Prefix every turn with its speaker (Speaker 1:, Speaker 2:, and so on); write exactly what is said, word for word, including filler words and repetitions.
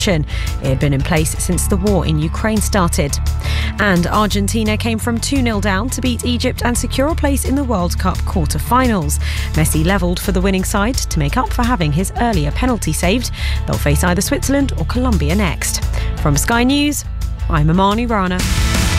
Speaker 1: It had been in place since the war in Ukraine started. And Argentina came from two nil down to beat Egypt and secure a place in the World Cup quarter-finals. Messi levelled for the winning side to make up for having his earlier penalty saved. They'll face either Switzerland or Colombia next. From Sky News, I'm Amani Rana.